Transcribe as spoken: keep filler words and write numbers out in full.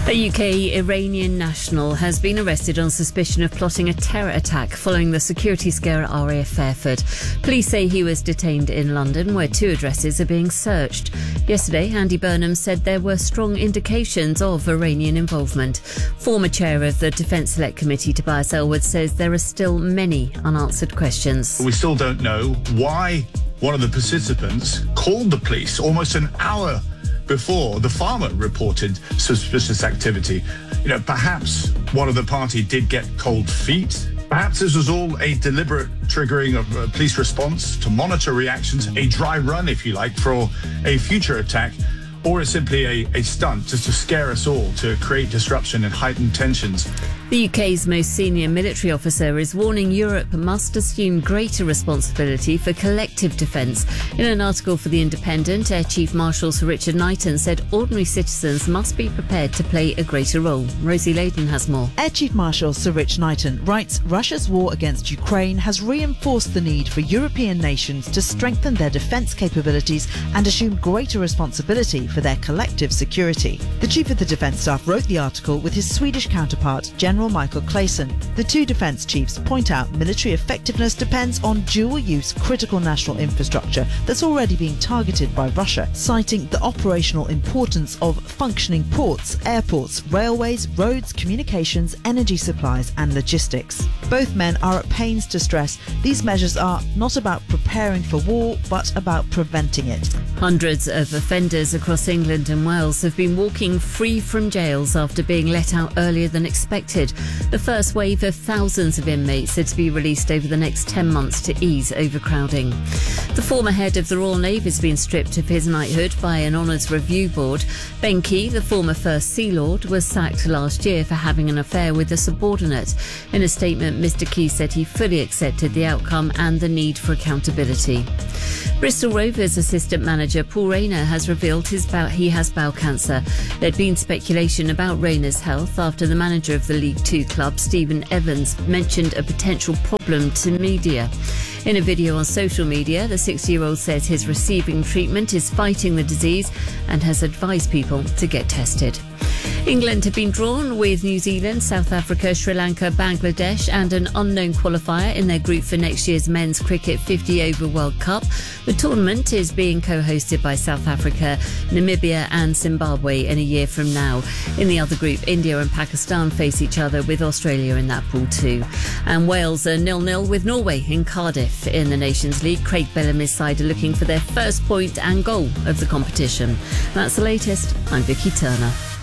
A U K Iranian national has been arrested on suspicion of plotting a terror attack following the security scare at R A F Fairford. Police say he was detained in London, where two addresses are being searched. Yesterday, Andy Burnham said there were strong indications of Iranian involvement. Former chair of the Defence Select Committee, Tobias Ellwood, says there are still many unanswered questions. We still don't know why one of the participants called the police almost an hour before the farmer reported suspicious activity. You know, perhaps one of the party did get cold feet. Perhaps this was all a deliberate triggering of a police response to monitor reactions, a dry run, if you like, for a future attack, or is simply a, a stunt just to scare us all, to create disruption and heighten tensions. The U K's most senior military officer is warning Europe must assume greater responsibility for collective defence. In an article for The Independent, Air Chief Marshal Sir Richard Knighton said ordinary citizens must be prepared to play a greater role. Rosie Layden has more. Air Chief Marshal Sir Rich Knighton writes, Russia's war against Ukraine has reinforced the need for European nations to strengthen their defence capabilities and assume greater responsibility for their collective security. The Chief of the Defence Staff wrote the article with his Swedish counterpart, General Michael Claesson. The two defence chiefs point out military effectiveness depends on dual-use critical national infrastructure that's already being targeted by Russia, citing the operational importance of functioning ports, airports, railways, roads, communications, energy supplies and logistics. Both men are at pains to stress these measures are not about preparing for war, but about preventing it. Hundreds of offenders across England and Wales have been walking free from jails after being let out earlier than expected. The first wave of thousands of inmates are to be released over the next ten months to ease overcrowding. The former head of the Royal Navy has been stripped of his knighthood by an Honours Review Board. Ben Key, the former First Sea Lord, was sacked last year for having an affair with a subordinate. In a statement, Mister Key said he fully accepted the outcome and the need for accountability. Bristol Rovers assistant manager Paul Rayner has revealed his bow- he has bowel cancer. There'd been speculation about Rayner's health after the manager of the League Two club, Stephen Evans, mentioned a potential problem to media. In a video on social media, the sixty-year-old says he's receiving treatment, is fighting the disease and has advised people to get tested. England have been drawn with New Zealand, South Africa, Sri Lanka, Bangladesh and an unknown qualifier in their group for next year's Men's Cricket fifty over World Cup. The tournament is being co-hosted by South Africa, Namibia and Zimbabwe in a year from now. In the other group, India and Pakistan face each other with Australia in that pool too. And Wales are nil-nil with Norway in Cardiff in the Nations League. Craig Bellamy's side are looking for their first point and goal of the competition. That's the latest. I'm Vicky Turner.